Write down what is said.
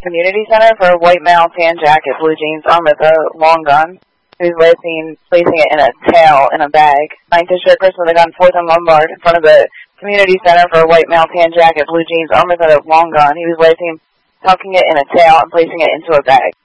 community center for a white male, tan jacket, blue jeans, armed with a long gun, who's last seen placing it in a tail in a bag. 9th District, person with a gun, 4th and Lombard, in front of the community center for a white male, tan jacket, blue jeans, armed with a long gun. He was last seen tucking it in a tail and placing it into a bag.